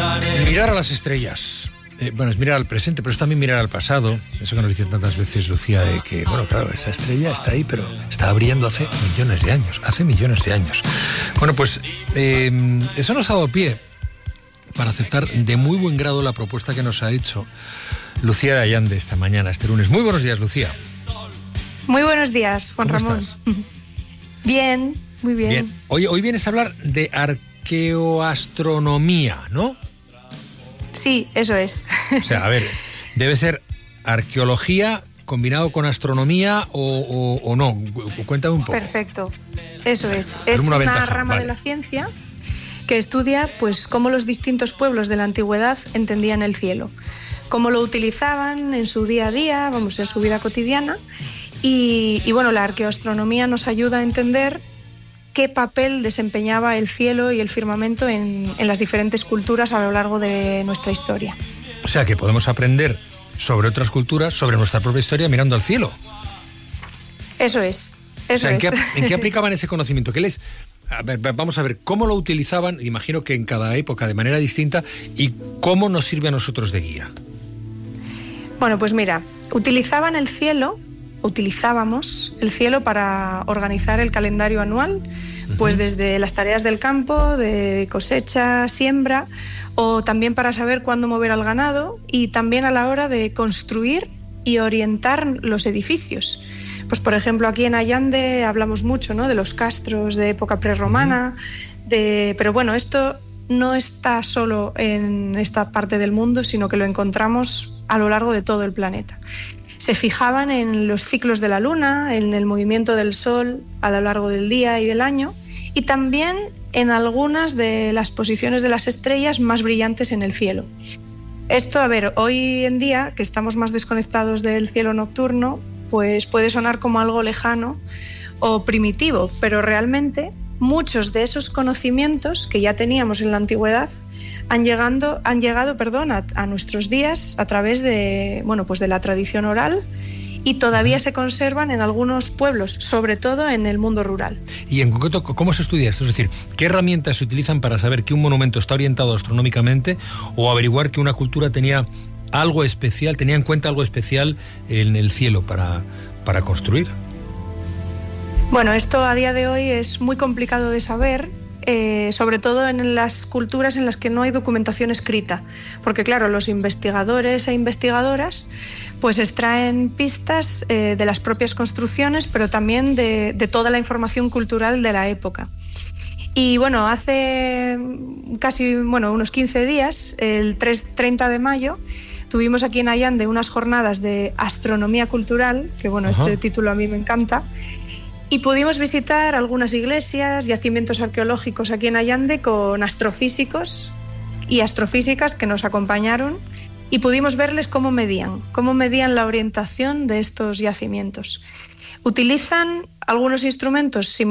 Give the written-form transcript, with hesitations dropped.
Mirar a las estrellas. Bueno, es mirar al presente, pero es también mirar al pasado. Eso que nos dicen tantas veces, Lucía, de que, bueno, claro, esa estrella está ahí, pero estaba brillando hace millones de años. Bueno, pues eso nos ha dado pie para aceptar de muy buen grado la propuesta que nos ha hecho Lucía de Allande esta mañana, este lunes. Muy buenos días, Lucía. Muy buenos días, Juan Ramón. ¿Estás? Bien, muy bien. Hoy vienes a hablar de arqueoastronomía, ¿no? Sí, eso es. O sea, a ver, debe ser arqueología combinado con astronomía o no. Cuéntame un poco. Perfecto, eso es. Es una rama de la ciencia que estudia pues cómo los distintos pueblos de la antigüedad entendían el cielo, cómo lo utilizaban en su día a día, en su vida cotidiana. Y bueno, la arqueoastronomía nos ayuda a entender qué papel desempeñaba el cielo y el firmamento en las diferentes culturas a lo largo de nuestra historia. O sea, que podemos aprender sobre otras culturas, sobre nuestra propia historia, mirando al cielo. Eso es. ¿En qué aplicaban ese conocimiento? Vamos a ver, ¿cómo lo utilizaban? Imagino que en cada época de manera distinta. ¿Y cómo nos sirve a nosotros de guía? Bueno, pues mira, utilizábamos el cielo para organizar el calendario anual, pues desde las tareas del campo, de cosecha, siembra, o también para saber cuándo mover al ganado y también a la hora de construir y orientar los edificios. Pues por ejemplo aquí en Allande hablamos mucho, ¿no?, de los castros de época prerromana, pero bueno, esto no está solo en esta parte del mundo, sino que lo encontramos a lo largo de todo el planeta. Se fijaban en los ciclos de la luna, en el movimiento del sol a lo largo del día y del año, y también en algunas de las posiciones de las estrellas más brillantes en el cielo. Esto, a ver, hoy en día, que estamos más desconectados del cielo nocturno, pues puede sonar como algo lejano o primitivo, pero realmente muchos de esos conocimientos que ya teníamos en la antigüedad han llegado a nuestros días a través de, pues de la tradición oral, y todavía se conservan en algunos pueblos, sobre todo en el mundo rural. Y en concreto, ¿cómo se estudia esto? Es decir, ¿qué herramientas se utilizan para saber que un monumento está orientado astronómicamente o averiguar que una cultura tenía en cuenta algo especial en el cielo para construir? Bueno, esto a día de hoy es muy complicado de saber, sobre todo en las culturas en las que no hay documentación escrita, porque claro, los investigadores e investigadoras pues extraen pistas de las propias construcciones, pero también de toda la información cultural de la época. Y bueno, hace casi unos 15 días, el 30 de mayo, tuvimos aquí en Allande unas jornadas de astronomía cultural, que este título a mí me encanta, y pudimos visitar algunas iglesias, yacimientos arqueológicos aquí en Allande con astrofísicos y astrofísicas que nos acompañaron, y pudimos verles cómo medían la orientación de estos yacimientos. Utilizan algunos instrumentos similares